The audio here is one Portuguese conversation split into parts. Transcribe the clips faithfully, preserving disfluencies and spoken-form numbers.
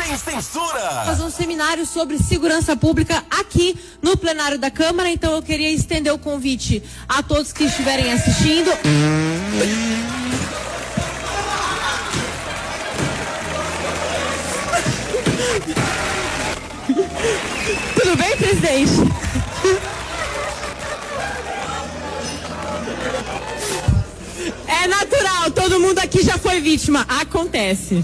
Sem censura. Fazer um seminário sobre segurança pública aqui no plenário da Câmara, então eu queria estender o convite a todos que estiverem assistindo. Tudo bem, presidente? É natural, todo mundo aqui já foi vítima, acontece.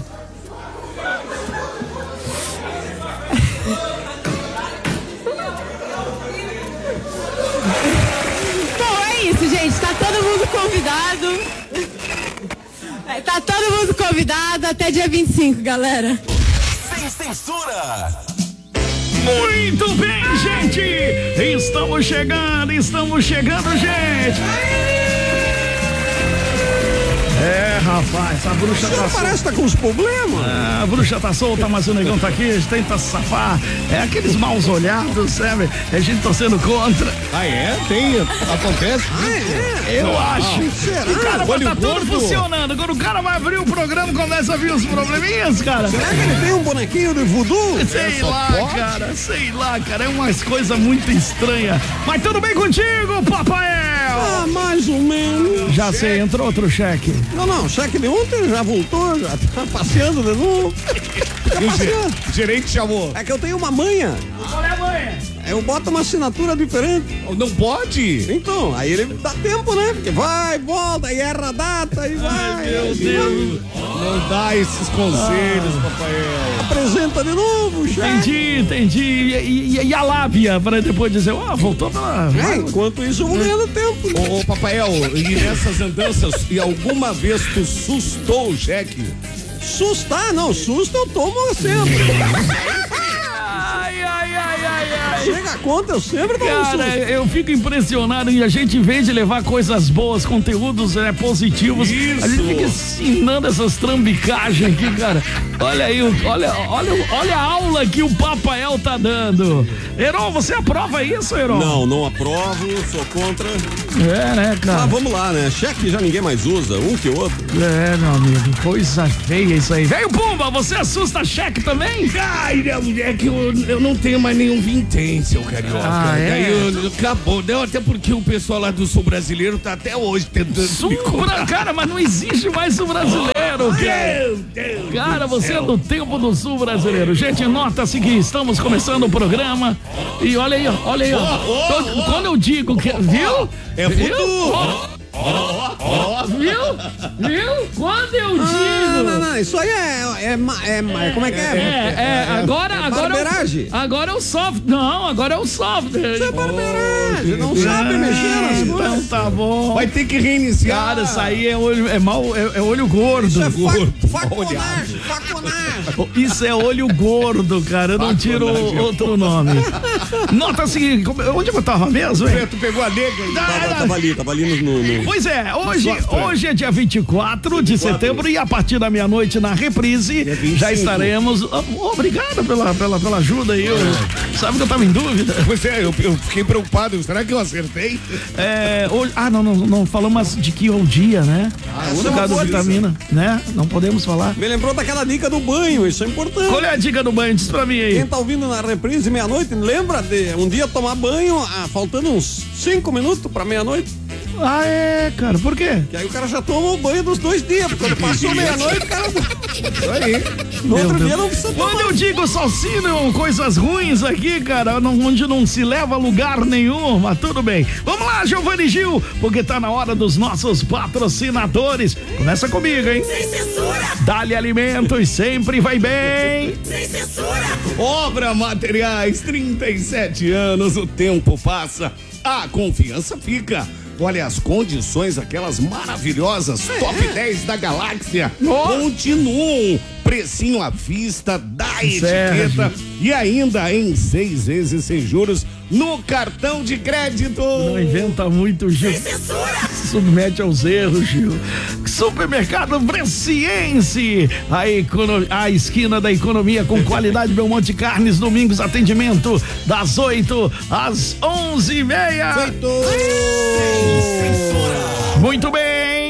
Bom, é isso, gente, tá todo mundo convidado. É, tá todo mundo convidado até dia vinte e cinco, galera. Sem censura. Muito bem, gente! Estamos chegando, estamos chegando, gente! É, rapaz, a bruxa tá solta. Parece que tá com os problemas. Ah, a bruxa tá solta, mas o negão tá aqui, a gente tenta se safar. É aqueles maus olhados, sabe? A gente torcendo contra. Ah, é? Tem? Acontece? Ah, é? Eu ah, acho. Será? E, cara, Olho tá gordo. tudo funcionando. Quando o cara vai abrir o programa, começa a vir os probleminhas, cara. Será que ele tem um bonequinho de voodoo? Sei Essa lá, pode? cara, sei lá, cara. É umas coisas muito estranhas. Mas tudo bem contigo, Papael? Ah, mais ou menos. Já sei, entrou outro cheque. Não, não, o cheque de ontem já voltou, já tá passeando de novo. Tá passeando. O gerente chamou. É que eu tenho uma manha. Qual é a manha? Eu boto uma assinatura diferente. Não pode? Então, aí ele dá tempo, né? Porque vai, volta, aí erra a data, aí vai. Ai, meu aí Deus. Não dá esses conselhos, vai. Papael. Apresenta de novo, o cheque. Entendi, entendi. E, e, e a lábia, para depois dizer, ó, oh, voltou pra... É, enquanto isso eu vou ganhando tempo. Ô, ô, Papael, e nessas andanças, e alguma vez tu sustou o cheque? Sustar, não, susto eu tomo sempre. Ai, ai, ai, ai, ai. Chega a conta, eu sempre dou um Cara, susto. eu fico impressionado e a gente, em vez de levar coisas boas, conteúdos né, positivos, Isso. a gente fica ensinando essas trambicagens aqui, cara. Olha aí, o- olha, olha, olha a aula que o Papael tá dando. Heron, você aprova isso, Heron? Não, não aprovo, sou contra. É, né, Ah, cara? vamos lá, né? Cheque já ninguém mais usa, um que outro. É, meu amigo, coisa feia isso aí. Velho Pumba, você assusta cheque também? Ai, não, é que eu, eu não tenho mais nenhum vintém, seu carioca. Ah, é? Daí eu- acabou, não, até porque o pessoal lá do Sul Brasileiro tá até hoje tentando Sul me Bra- comprar. Cara, mas não existe mais sul brasileiro, cara. Meu Deus Cara, do você é céu. do tempo do sul brasileiro. Gente, nota-se que estamos começando o programa. E olha aí, ó, olha aí, ó. Quando- Quando eu digo que. Viu? É Viu? futuro. Ó, Viu? Viu? Quando eu digo. Ah, não, não, isso aí é, é, ma- é, ma- como é que é? É, é, agora, agora. barbeiragem. É o, agora é o soft. Não, agora é o software. Isso é barbeiragem, não sabe mexer nas Então coisas. tá bom. Vai ter que reiniciar. Cara, isso aí é olho, é mal, é, é olho gordo. Isso é gordo, fa faconagem, faconagem. Isso é olho gordo, cara. Eu não tiro outro nome. Nota seguinte, onde eu tava mesmo, hein? Tu pegou a nega aí. Tava, tava ali, tava ali no... no, no... Pois é, hoje, software. hoje é dia vinte e quatro de setembro e a partir da meia-noite na reprise vinte e já cinco. estaremos. Oh, obrigado pela, pela, pela ajuda aí. Eu, sabe que eu tava em dúvida? Pois é, eu, eu fiquei preocupado. Será que eu acertei? É, hoje, ah, não, não, não falamos de que é o dia, né? essa Por é uma causa da boa vitamina, né? Não podemos falar. Me lembrou daquela dica do banho, isso é importante. Qual é a dica do banho? Diz pra mim aí. Quem tá ouvindo na reprise meia-noite, lembra de um dia tomar banho, ah, faltando uns cinco minutos pra meia-noite? Ah, é, cara, por quê? Que aí o cara já toma o banho dos dois dias, porque quando passou meia-noite, o cara... Isso aí. No Meu outro Deus. dia não precisa tomar. Quando eu digo só assinam coisas ruins aqui, cara, não- onde não se leva a lugar nenhum, mas tudo bem. Vamos lá, Giovanni Gil, porque tá na hora dos nossos patrocinadores. Começa comigo, hein? Sem censura. Dali Alimentos, sempre vai bem. Sem censura. Obra Materiais, trinta e sete anos, o tempo passa, a confiança fica. Olha as condições, aquelas maravilhosas, top dez da galáxia, Ó. continuam. Precinho à vista, da etiqueta Sérgio. e ainda em seis vezes sem juros no cartão de crédito. Não inventa muito, Gil. Sem censura. Submete aos erros, Gil. Supermercado Bresciense, a, econo... a esquina da economia com qualidade Belmonte Carnes, domingos atendimento das oito às onze e meia. Feito! Muito bem,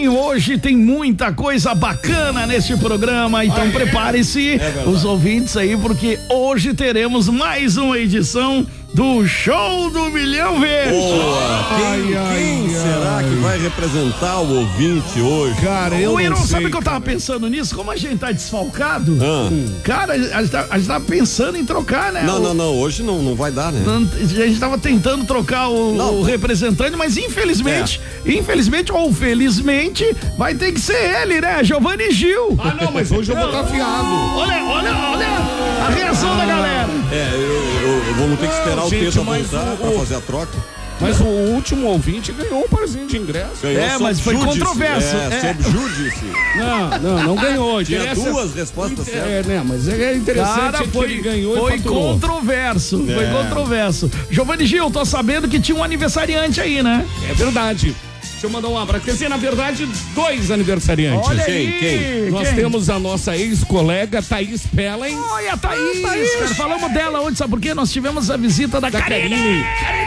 hein? Hoje tem muita coisa bacana neste programa, então prepare-se, É os ouvintes aí, porque hoje teremos mais uma edição do Show do Milhão Verde. Boa! Quem, Ai, quem ai, será ai. que vai representar o ouvinte hoje? Cara, eu Ô, Irão, não sei. sabe que eu tava cara. pensando nisso? Como a gente tá desfalcado, Ah. cara, a gente, tá, a gente tava pensando em trocar, né? Não, O- não, não, hoje não, não vai dar, né? A gente tava tentando trocar o, Não. o representante, mas infelizmente, infelizmente ou felizmente, vai ter que ser ele, né? Giovanni Gil. Ah, não, mas hoje eu vou estar afiado. Olha, olha, olha a reação da galera. É, eu, eu, eu vamos ter que esperar Não, o gente, Teta mas voltar o- pra fazer a troca. Mas o último ouvinte ganhou um parzinho de ingresso. Ganhou É, sob mas foi júdice. controverso. É, É. sob júdice. Não, não, não ganhou. Tinha Interessa- duas respostas certas. É, né, mas é interessante Cara, que foi, ele ganhou foi e faturou. controverso, foi É. controverso. Giovanni Gil, tô sabendo que tinha um aniversariante aí, né? É verdade. Deixa eu mandar um abraço. Quer dizer, na verdade, dois aniversariantes. Olha Quem, aí, quem? Nós quem? temos a nossa ex-colega Thaís Pellen. Olha a Thaís, cara, falamos dela ontem, sabe por quê? Nós tivemos a visita da, Da Karine.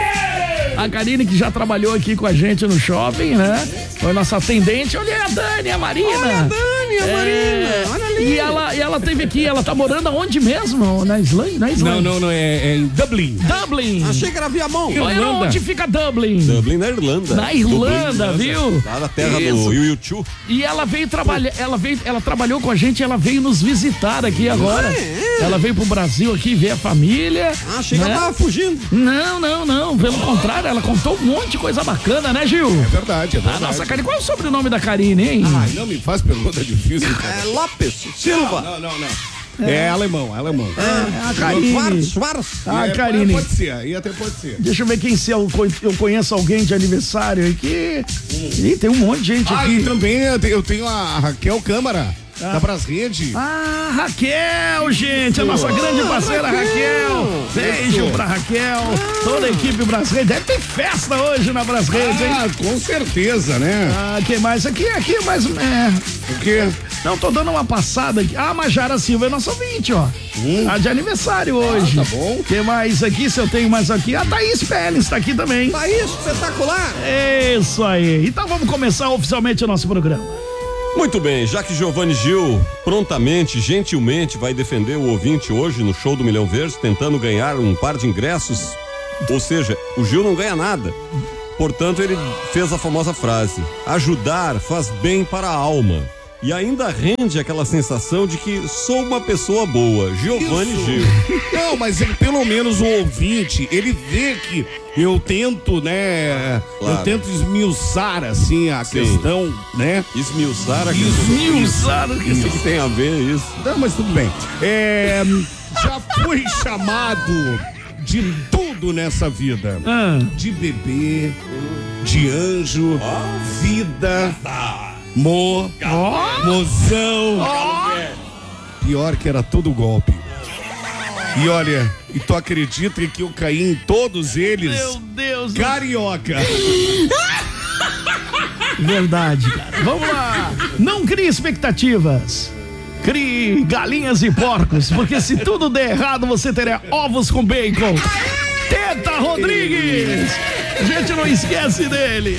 A Karine, que já trabalhou aqui com a gente no shopping, né? Foi nossa atendente. Olha a Dani, a Marina. Olha a Dani, a Marina. Olha ali. E ela, e ela teve aqui, ela tá morando aonde mesmo? Na Islândia? Na Não, Islândia. não, não, é, é em Dublin. Dublin. Achei que era Viamão. Olha Irlanda. onde fica Dublin. Dublin na Irlanda. Na Irlanda, viu? Lá na terra Isso. do Yu Yu. E ela veio trabalhar, ela veio, ela trabalhou com a gente, ela veio nos visitar aqui agora. Ela veio pro Brasil aqui ver a família. Ah, achei que né? ela tava fugindo. Não, não, não. Pelo contrário, ela contou um monte de coisa bacana, né, Gil? É verdade, é A verdade. nossa Karine, qual é o sobrenome da Karine, hein? Ai, não me faz pergunta difícil, cara. É Lopes Silva. Não, não, não. É, alemão, é alemão. É a Karine. Schwarz, Schwarz. Ah, É, Karine. Pode ser, aí até pode ser. Deixa eu ver quem se eu, co- eu conheço alguém de aniversário aqui. Ih, tem um monte de gente Ah, e aqui. também eu tenho- eu tenho a Raquel Câmara, da Brasrede. Ah, Raquel, gente, a nossa grande parceira Raquel. Beijo pra Raquel, toda a equipe brasileira. Deve ter festa hoje na Brasrede, hein? Ah, com certeza, né? Ah, que mais? Aqui, aqui, mais. É. O quê? Não, tô dando uma passada aqui. Ah, a Majara Silva é nossa ouvinte, ó. Tá de aniversário hoje. tá bom. Que mais aqui? Se eu tenho mais aqui. A Thaís Pérez está aqui também. Tá isso, espetacular. Isso aí. Então vamos começar oficialmente o nosso programa. Muito bem, já que Giovanni Gil prontamente, gentilmente vai defender o ouvinte hoje no Show do Milhão Verde, tentando ganhar um par de ingressos, ou seja, o Gil não ganha nada. Portanto, ele fez a famosa frase: ajudar faz bem para a alma. E ainda rende aquela sensação de que sou uma pessoa boa. Giovanni Gil. Não, mas ele, pelo menos o ouvinte, ele vê que eu tento, né? Claro. Eu tento esmiuçar, assim, a Sim. questão, né? Esmiuçar aqui. Esmiuçar. O que, que tem a ver isso? Não, mas tudo bem. É, já fui chamado de tudo nessa vida. Ah, De bebê, de anjo, vida, mo, mozão. Pior que era tudo golpe. E olha, e tu acredita que eu caí em todos eles? meu Deus. Carioca. Verdade, cara. Vamos lá. Não crie expectativas. Crie galinhas e porcos, porque se tudo der errado, você terá ovos com bacon. Teta Rodrigues. A gente não esquece dele.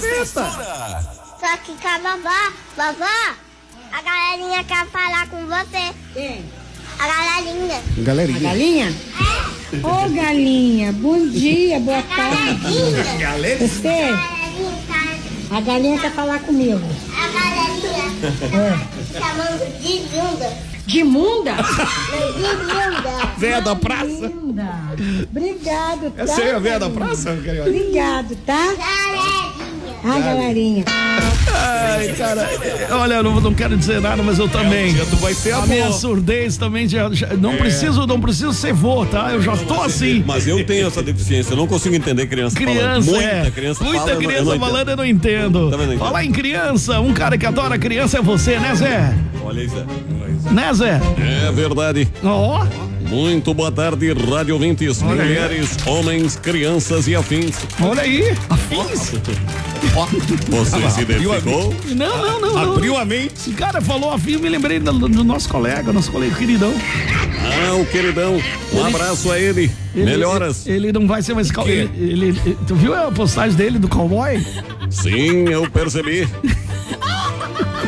Só que com a vovó, vovó, a galerinha quer falar com você. Quem? A galerinha. Galerinha. Galinha? Ô, galinha, bom dia, boa tarde. Galerinha. Você, Galerinha, tá? a galinha quer falar comigo. A galerinha. Chamando de bunda. De munda? De bunda. Véia da praça. Linda. Obrigado, tá? Essa aí é a véia da galinha? praça, Carioca? Obrigado, tá? Galerinha. Ah, galerinha. Ai, cara, é, olha, eu não, não quero dizer nada, mas eu também. Tu vai ser A avô. minha surdez também já, já- não preciso, não preciso ser vô, tá? Eu já tô assim. Mas eu tenho essa deficiência, eu não consigo entender criança, Criança, falando. Muita é. criança Muita fala, eu não- eu criança não entendo. falando, eu não entendo. Também não entendo. Falar em criança, um cara que adora criança é você, né, Zé? Olha isso. Né, Zé? É verdade. Ó, Muito boa tarde, rádio ouvintes, Olha aí. mulheres, homens, crianças e afins. olha aí. Afins? Você se identificou? Não, não, não, não. Abriu a mente. Esse cara falou afim, me lembrei do, do nosso colega, nosso colega queridão. Ah, o queridão. Um abraço a ele. Ele- Melhoras. Ele, ele não vai ser mais cowboy. quê? Ele, ele- tu viu a postagem dele do cowboy? Sim, eu percebi.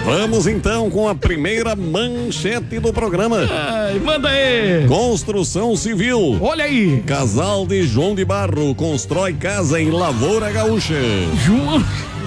Vamos então com a primeira manchete do programa. Ai, manda aí. Construção civil. Olha aí. Casal de João de Barro constrói casa em Lavoura Gaúcha. João.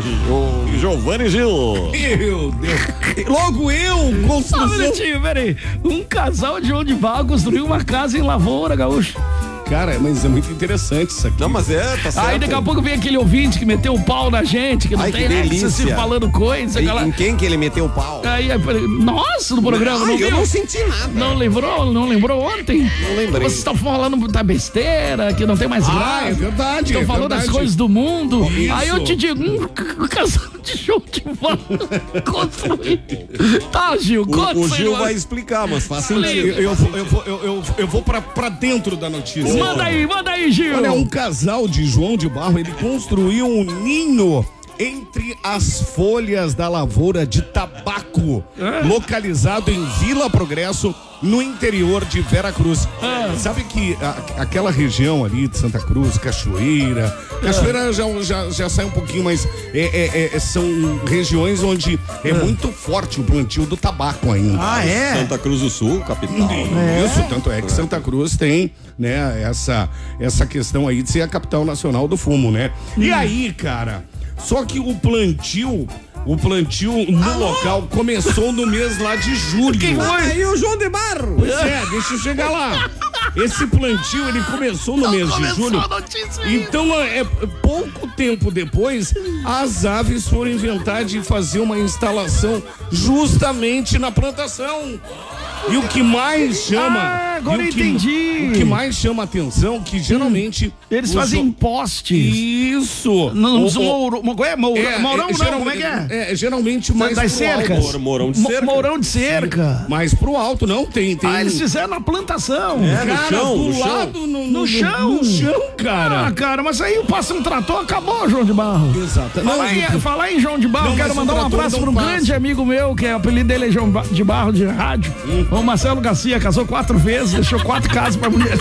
O Giovanni Gil. Meu Deus. Logo eu, Só um construção. minutinho, peraí. Um casal de João de Barro construiu uma casa em Lavoura Gaúcha. Cara, mas é muito interessante isso aqui. Não, mas é, tá certo. Aí daqui a pouco vem aquele ouvinte que meteu o pau na gente, que não Ai, tem que nexo, se delícia. falando coisa. E, Aquela... em quem que ele meteu o pau? Aí, aí, falei, nossa, no programa, Ai, não eu viu? não senti nada. Não lembrou? Não lembrou ontem? Não lembrei. Vocês estão falando da besteira, que não tem mais Ah, graça. é verdade, Estão é falando verdade. das coisas do mundo. Isso. Aí eu te digo, um c- casal de João de Barro construído. Tá, Gil, conta O, o isso aí, Gil mano. vai explicar, mas faz Eu, sentido. eu, vou- eu, vou- eu, eu, eu vou pra, pra dentro da notícia. Manda aí, manda aí, Gil. Olha, um casal de João de Barro, ele construiu um ninho entre as folhas da lavoura de tabaco, localizado em Vila Progresso, no interior de Veracruz. Sabe que a- aquela região ali de Santa Cruz, Cachoeira, Cachoeira já, já, já sai um pouquinho, mas é, é- é- são regiões onde é muito forte o plantio do tabaco ainda. Ah, é? Santa Cruz do Sul, capital. Isso, tanto é que Santa Cruz tem, né, essa, essa questão aí de ser a capital nacional do fumo, né? E aí, cara, só que o plantio, o plantio no local começou no mês lá de julho. Aí o João de Barro. Pois é, deixa eu chegar lá. Esse plantio, ele começou no mês de julho. Então, é, é, pouco tempo depois, as aves foram inventar de fazer uma instalação justamente na plantação. E o que mais chama... Ah, agora e eu o que, entendi. O que mais chama atenção, que geralmente... Eles os fazem jo- postes. Isso. Não, O- são o- mouro, mo- é, mouro, é, mourão é, não, geral- como é que é? É, geralmente mais Das pro cercas. alto. Mour- mourão de Mo- cerca. Mourão de cerca. Mais pro alto, não, tem... tem Ah, eles fizeram na plantação. É, no cara, chão, do no chão. lado, no, No chão? No chão, cara. Ah, cara, mas aí passa um trator, acabou, João de Barro. Exato. Falar, Não, em, falar em João de Barro, Não, quero mas mandar o um trator abraço não para um passa. grande amigo meu, que é, o apelido dele é João Ba- de Barro de rádio. O Marcelo Garcia casou quatro vezes, deixou quatro casas pra mulher.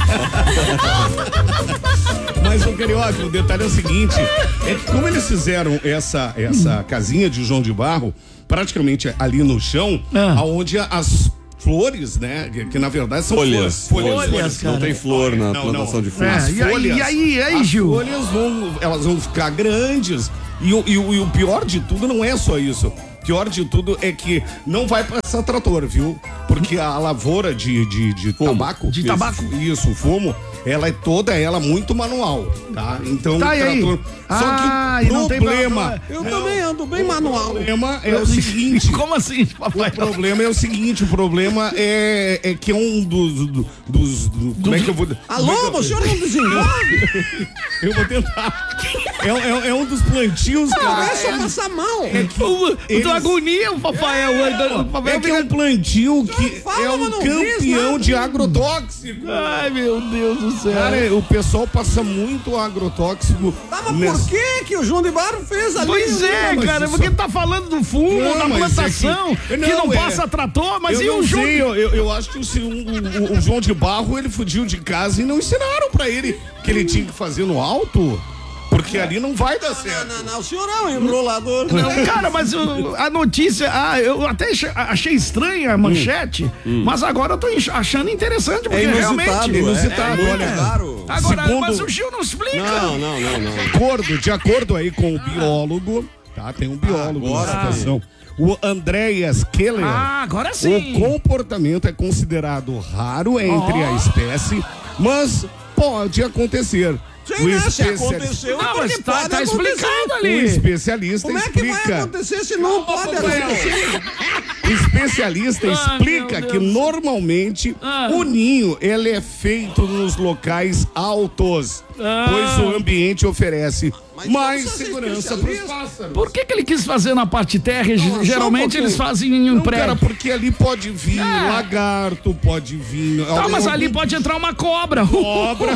Mas, ô Carioca, o detalhe é o seguinte: é que como eles fizeram essa, essa casinha de João de Barro, praticamente ali no chão, Ah. aonde as flores, né? Que, que na verdade são Folhas. flores. Folhas, folhas. cara. Não tem flor na Não, plantação não. de flores. É, e aí, e aí, e aí, as Gil? folhas vão, elas vão ficar grandes. E o, e, o, e o pior de tudo não é só isso. O pior de tudo é que não vai passar trator, viu? Porque a lavoura de, de, de tabaco. De isso, tabaco. Isso, o fumo, ela é toda ela muito manual, tá? Então Tá, o e aí? trator. Ah, Só e que não o tem problema. Eu não, também ando bem manual. O problema é o seguinte. Como assim, papai? O problema é o seguinte, o problema é, é que é um dos, do- dos, do- como é que eu vou... Alô, o senhor não desenvolve? Eu vou tentar. É, é, é um dos plantios, cara. Começa a passar mal. É que O, o eles- tua agonia, o papai. O, o papai É que é um plantio que fala, é um mas não diz campeão nada. de agrotóxico. Ai, meu Deus do céu. Cara, o pessoal passa muito agrotóxico. Tá, mas nessa- por que que o João de Barro fez ali? Pois é, mas cara, isso- porque tá falando do fumo, Não, da mas é plantação, que- que não, não, é- passa trator, mas eu e não o João? sei, eu, eu, eu acho que o, se- o- o- o João de Barro, ele fugiu de casa e não ensinaram pra ele que ele tinha que fazer no alto, porque ali não vai dar Não, certo. não, não, o senhor é um enrolador. Não, cara, mas o- a notícia, ah, eu até achei- achei estranha a manchete, mas agora eu tô enx- achando interessante, porque É inusitado, realmente... é, inusitado, é muito olha. raro. Agora, Segundo- mas o Gil não explica. Não, não, não, não. De acordo, de acordo aí com o biólogo, tá? Tem um biólogo Agora na situação. O Andreas Keller. Ah, agora sim. O comportamento é considerado raro entre a espécie, mas pode acontecer. Sim, O né? Se especialista- aconteceu, Não, é mas porque tá, pode tá acontecer. explicado O ali. especialista Como é que vai explica. acontecer se não pode acontecer? O especialista Ah, explica meu que Deus. normalmente Ah. o ninho ele é feito nos locais altos, Ah. pois o ambiente oferece Mas mais precisa ser segurança para os especialista. pássaros. Por que que ele quis fazer na parte terra? E Não, geralmente só um pouquinho. eles fazem em um Não, prédio. cara, porque ali pode vir Ah. lagarto, pode vir. Tá, mas algum- ali pode entrar uma cobra. Cobra.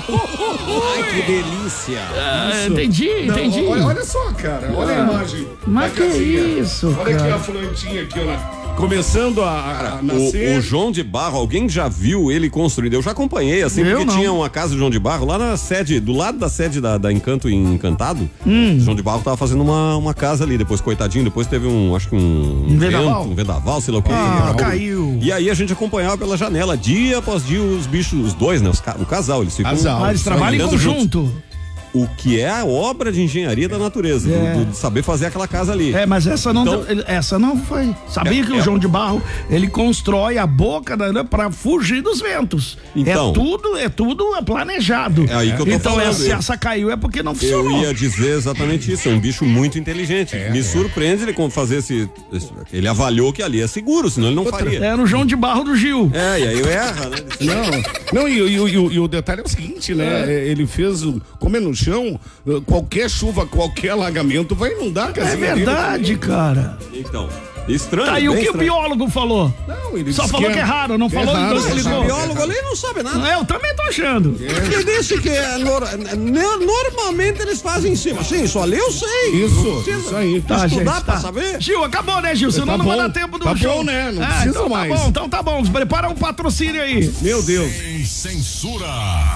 Ai, que delícia. Ah, entendi, Não, entendi. olha, olha só, cara. Olha a imagem. Mas da que casinha. isso, Olha aqui cara. a plantinha aqui, ó. começando a, a nascer. O, o João de Barro, alguém já viu ele construído? Eu já acompanhei, assim, Eu porque não. tinha uma casa de João de Barro lá na sede, do lado da sede da, da Encanto em Encantado. Hum. João de Barro tava fazendo uma, uma casa ali, depois, coitadinho, depois teve um, acho que um, Um vendaval? vento, um vendaval, sei lá o que. Ah, caiu. E aí a gente acompanhava pela janela, dia após dia, os bichos, os dois, né? Os, ca- o casal, eles ficam. Casal. Ah, eles trabalham em trabalhando juntos. conjunto. O que é a obra de engenharia da natureza, É. do, do- de saber fazer aquela casa ali. É, mas essa não, Então- ele- essa não foi. Sabia É, que o é. João de Barro, ele constrói a boca da, para fugir dos ventos. Então. é tudo, é tudo planejado. É aí que eu tô então, falando. essa, se essa caiu é porque não Eu funcionou. ia dizer exatamente isso, é um bicho muito inteligente. Me surpreende ele com fazer esse, esse- Ele avaliou que ali é seguro, senão ele não faria. É no João de Barro do Gil. É, e aí erra, né? Não, não e, e- e o- e o detalhe é o seguinte, né? Ele fez, o- como é no chão, qualquer chuva, qualquer alagamento vai inundar a É casinha dele. verdade, cara. Então, estranho. Tá aí o bem que o estranho. biólogo falou? Não, ele Só disse falou que é raro, não que é falou raro, então que não ligou. sabe. biólogo ali não sabe nada. Eu também tô achando. Ele disse que é nor- ne- normalmente eles fazem em cima. Sim, só ali eu sei. Isso, Não precisa isso aí. Tá, estudar gente, pra tá. saber. Gil, acabou, né, Gil? Senão Tá não vai bom. dar tempo do Tá show. bom, né? Não É, precisa então mais. Tá bom, então tá bom. Prepara um patrocínio aí. Meu Deus. Sem censura.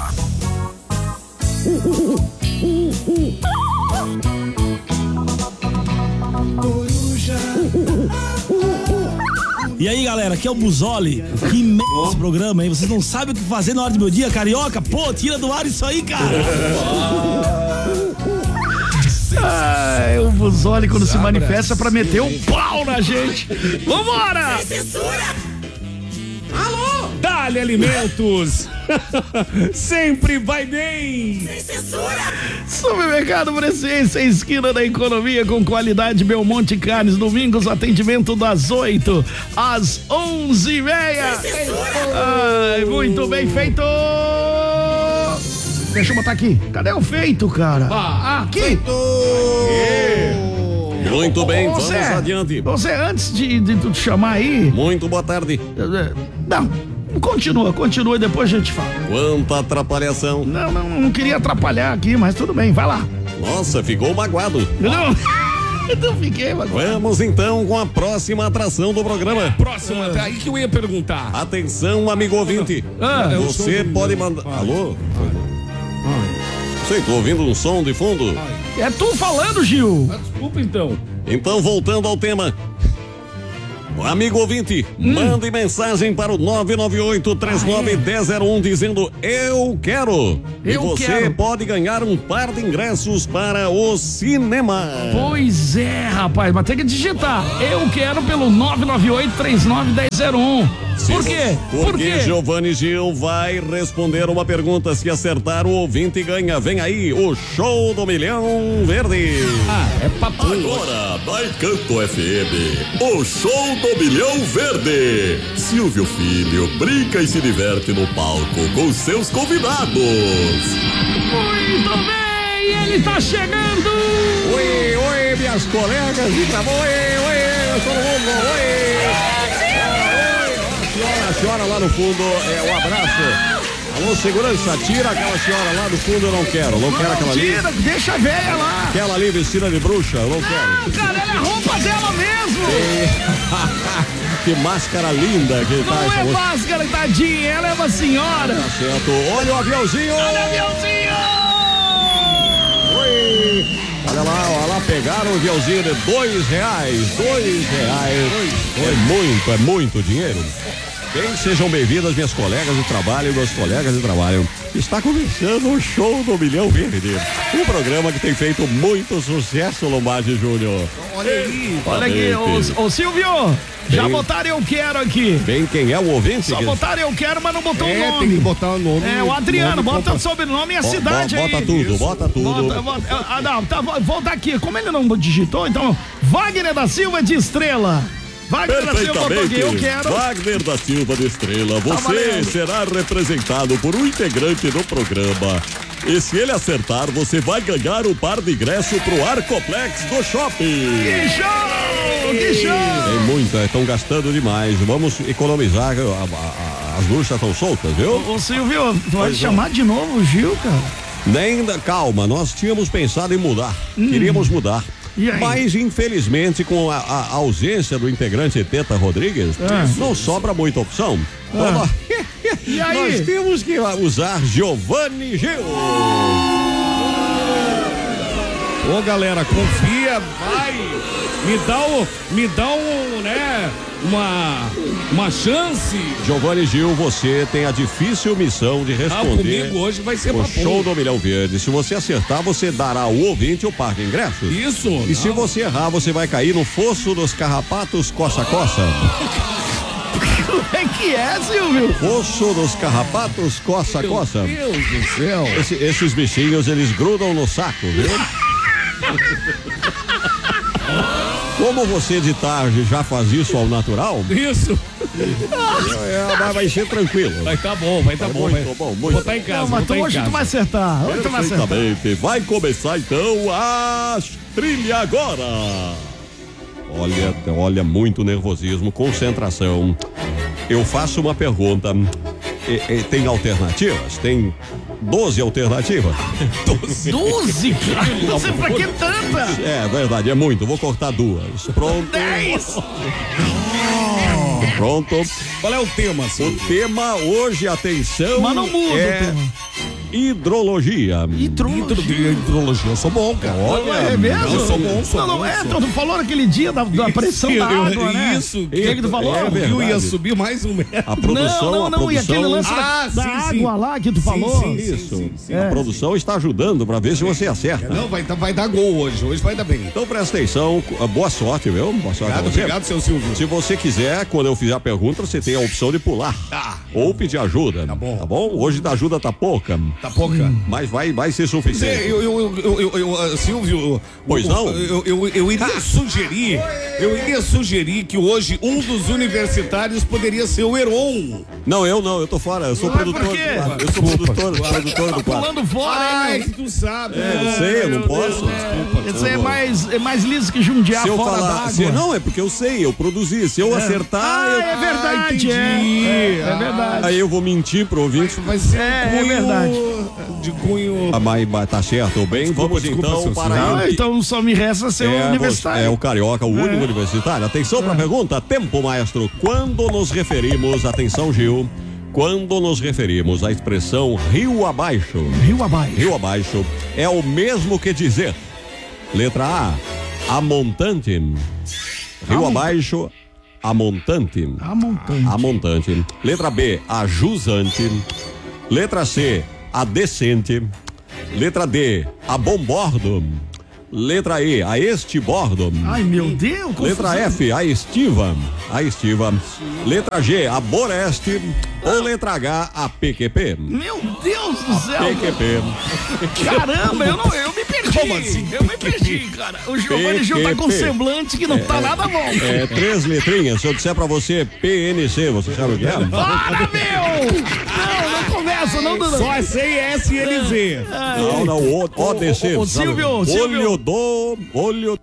E aí, galera, aqui é o Buzoli. Que merda esse programa, hein? Vocês não sabem o que fazer na hora do meu dia, carioca? Pô, tira do ar isso aí, cara. Ah, o Buzoli quando se manifesta pra meter um pau na gente. Vambora! Dali Alimentos. Sempre vai bem. Supermercado Presciência, esquina da economia com qualidade Belmonte Carnes, domingos atendimento das oito às onze e meia. Ai, muito bem feito. Deixa eu botar aqui. Cadê o feito, cara? Ah, aqui. Muito bem, Ô, vamos Zé, adiante. Você, antes de, de tu te chamar aí. Muito boa tarde. Não, continua, continua e depois a gente fala. Quanta atrapalhação. Não, não, não queria atrapalhar aqui, mas tudo bem, vai lá. Nossa, ficou magoado. Não, não fiquei, mas. Vamos então com a próxima atração do programa. Próxima, tá aí que eu ia perguntar. Atenção, amigo ouvinte. Ah, eu Você sou do- pode mandar. Alô? Sei, tô ouvindo um som de fundo. É tu falando, Gil. Ah, desculpa então. Então, voltando ao tema. Amigo ouvinte, Hum. mande mensagem para o nove nove oito, três nove um zero zero um dizendo eu quero. e Eu você quero. pode ganhar um par de ingressos para o cinema. Pois é, rapaz, mas tem que digitar. Eu quero pelo nove nove oito, três nove um zero zero um. Por quê? Por Porque quê? Giovanni Gil vai responder uma pergunta. Se acertar, o ouvinte ganha. Vem aí o show do Milhão Verde. Ah, é papo. Agora, da Encanto F M, o show do Milhão Verde. Silvio Filho brinca e se diverte no palco com seus convidados. Muito bem, ele tá chegando. Oi, oi, minhas colegas de trabalho. Oi, oi, todo mundo. Oi. A senhora, a senhora lá no fundo, é um abraço. Alô, segurança, tira aquela senhora lá do fundo, eu não quero. Não quero aquela ali. Tira, deixa a velha lá. Aquela ali vestida de bruxa, eu não quero. Ah, cara, ela é a roupa dela mesmo. Que máscara linda que tá Não essa é moça. máscara, tadinha, ela é uma senhora. Tá certo. Olha o aviãozinho. Olha, aviãozinho. Oi. Olha lá, olha lá, pegaram o aviãozinho de dois reais. Dois reais. É muito, é muito dinheiro. Bem, sejam bem-vindas minhas colegas de trabalho e meus colegas de trabalho. Está começando o show do Milhão Verde. Um programa que tem feito muito sucesso, Lombardi Júnior. Olha aí. Olha aqui, ô, ô Silvio, já Bem- botaram eu quero aqui. Bem, quem é o ouvinte? Só que- botaram eu quero, mas não botou o É, nome. tem que botar o nome. É, o Adriano, nome bota compa- o sobrenome e a Bo- cidade bo- aí. bota tudo, bota tudo. Bota, bota, ah, não, tá, vo- volta aqui. Como ele não digitou, então, Wagner da Silva de Estrela. Wagner da Silva botou aqui, eu Perfeitamente. quero. Wagner da Silva de Estrela, você valendo. será representado por um integrante do programa. E se ele acertar, você vai ganhar o par de ingresso pro Arcoplex do shopping. Que show, que show. Tem muito, estão gastando demais. Vamos economizar. a- a- a- as bruxas estão soltas, viu? Ô, ô, Silvio, tu vai Pois é. chamar de novo o Gil, cara? Nem da calma, nós tínhamos pensado em mudar. Queríamos mudar. Mas, infelizmente, com a, a ausência do integrante Teta Rodrigues, Ah. não sobra muita opção. Então, Ah. nós, E aí? nós temos que usar Giovanni Gil. Ô, galera, confia, vai. Me dá um, me dá um, né, uma, uma chance. Giovanni Gil, você tem a difícil missão de Ah, responder comigo hoje vai ser o papo. show do Milhão Verde. Se você acertar, você dará ao ouvinte o par de ingressos. Isso. E se você errar, você vai cair no fosso dos carrapatos coça-coça. Como é que é, Silvio? Fosso dos carrapatos coça-coça. Meu Deus do céu. Esse- esses bichinhos, eles grudam no saco, viu? Como você de tarde já faz isso ao natural, Isso. é, vai- vai ser tranquilo. Vai tá bom, vai tá Vai bom. muito vai. bom, muito Vou tá em casa, Não, vou mas tá tu, em hoje casa. tu vai acertar. Hoje tu vai acertar. Perfeitamente. Vai começar então a trilha agora. Olha, olha, muito nervosismo, concentração. Eu faço uma pergunta. E- e tem alternativas? Tem doze alternativas? doze, cara. Não sei pra que tanta. É verdade, é muito. Vou cortar duas. Pronto. dez. Pronto. Qual é o tema, O Silvio? tema hoje, atenção. Mas não muda é o tema. hidrologia. Hidrologia. Hidrologia, eu sou bom, cara. Olha, É mesmo? Eu sou bom, sou Não, não bom, é. sou. Tu falou naquele dia da, da pressão da Eu- água, né? Isso. O que que tu falou? É O rio ia verdade. subir mais um metro. A produção, não, a não, não. E produção. aquele lance da, Ah, da sim, água sim. lá que tu Sim, falou. sim, sim. Isso. É. A produção está ajudando para ver se você acerta. Não, vai, vai dar gol hoje. Hoje vai dar bem. Então presta atenção, boa sorte, viu? Boa sorte Obrigado, a você. obrigado, seu Silvio. Se você quiser, quando eu fizer a pergunta, você tem a opção de pular. Ah. Ou pedir ajuda. Tá bom. Tá bom? Hoje da ajuda tá pouca. Tá pouca. Mas vai, vai ser suficiente. Eu, eu, eu, eu, eu, eu, uh, Silvio, Pois eu, não? Eu, eu, eu iria sugerir, eu iria sugerir que hoje um dos universitários poderia ser o Heron. Não, eu não, eu tô fora. Eu sou Ué, produtor. por quê? do quadro. Eu sou produtor, produtor do quadro. Pulando fora, Ai, hein? que tu sabe. É, eu sei, eu não posso. Desculpa. Esse aí é mais, é mais liso que jundiar Se eu fora falar, d'água. se, não, é porque eu sei, eu produzi. Se eu acertar, Ah, eu, é verdade, entendi. é. É, é verdade. aí eu vou mentir pro ouvinte. Vai ser É, é cunho verdade. de cunho. Ah, mas mas tá certo, bem? Desculpa, Vamos desculpa, então seu para Ah, ele. então só me resta ser É, um universitário. é o carioca, o único universitário. Atenção para a pergunta. Tempo, maestro. Quando nos referimos, atenção, Gil, quando nos referimos à expressão rio abaixo, Rio abaixo. rio abaixo, é o mesmo que dizer, letra A, a montante, rio A abaixo, a montante, A montanha. a montante, letra B, a jusante, letra C, a descente, letra D, a bombordo, letra E, a este bordo. Ai, meu Deus. Letra confusão. F, a estiva. A estiva. Letra G, a boreste. Ou letra H, a P Q P. Meu Deus do céu. P Q P. Caramba, eu, não, eu me perdi. Como assim? Eu me perdi, cara. O Giovanni Gil tá com um semblante que não tá nada bom. É, três letrinhas. Se eu disser pra você P N C, você sabe o que é? Para, meu! Não, não conversa, não, Dudu. Só sem S e L Z. Não, não, o, O D C. Ô, ô, sabe? Silvio, Silvio. Olho do... Olho...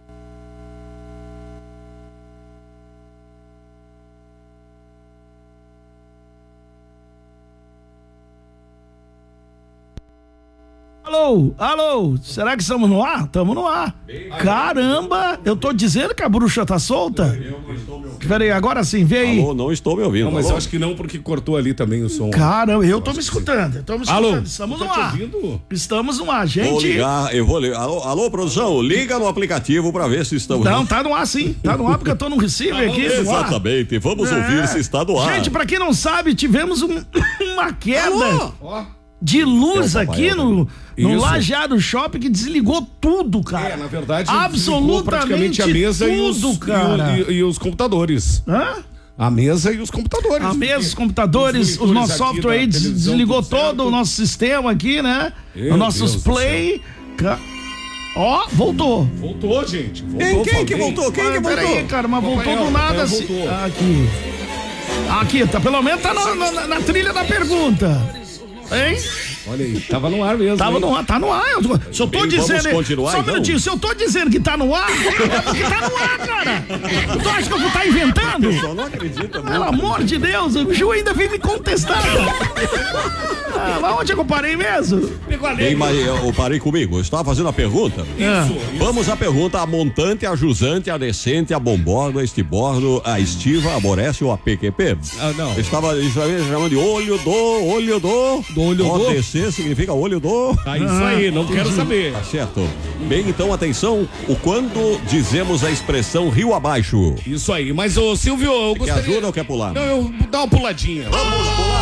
Alô, alô, será que estamos no ar? Estamos no ar. Caramba, eu tô dizendo que a bruxa tá solta. Peraí, agora sim, vê aí. Alô, não estou me ouvindo. Não, mas Alô? eu acho que não, porque cortou ali também o som. Caramba, eu tô me escutando, eu tô me escutando. Alô? Estamos Tô no te ar. ouvindo? Estamos no ar, Vou gente. ligar, eu vou ligar. Alô, alô, produção, liga no aplicativo pra ver se estamos... Não, tá no ar sim. Tá no ar porque eu tô no receiver aqui. no ar. Exatamente, vamos É. ouvir se está no ar. Gente, pra quem não sabe, tivemos um- uma queda Ó, de luz É o papai aqui no, no Isso. Lajeado Shopping que desligou tudo, cara. é, na verdade, absolutamente desligou praticamente a mesa e os, tudo, cara. e, o- e- e os computadores. Hã? A mesa e os computadores. A mesa, os computadores, Os o nosso monitores aqui software aí da des- televisão, desligou tudo certo. todo o nosso sistema aqui, né? Meu Os nossos Deus do play. Ca- Ó, voltou. Voltou, gente. Voltou, Quem, quem que falei. voltou? Quem que Ah, voltou? peraí, cara, mas voltou Papai, do ó, nada papai, assim. voltou. Aqui. Aqui, tá, pelo menos tá na, na- na trilha da pergunta. Hein? Olha aí, tava no ar mesmo. Tava hein? no ar, tá no ar. Eu, se eu tô Bem, dizendo. vamos continuar, Só um então? minutinho, se eu tô dizendo que tá no ar, é porque tá no ar, cara. Tu acha que eu vou estar inventando? Só não acredita, Pelo amor de Deus, o Ju ainda vem me contestar. Ah, mas onde é que eu parei mesmo? Bem, mas eu parei comigo, eu estava fazendo a pergunta. Isso. Vamos à pergunta: a montante, a jusante, a descente, a bombordo, a estibordo, a estiva, a boreste ou a P Q P? Ah, não. Eu estava chamando de olho do, olho do. Do olho do? O D C significa olho do. Ah, isso aí, não quero saber. Tá certo. Bem, então atenção, o quando dizemos a expressão rio abaixo? Isso aí, mas ô Silvio, eu Quer gostaria... ajuda ou quer pular? Não, eu vou dar uma puladinha. Vamos pular.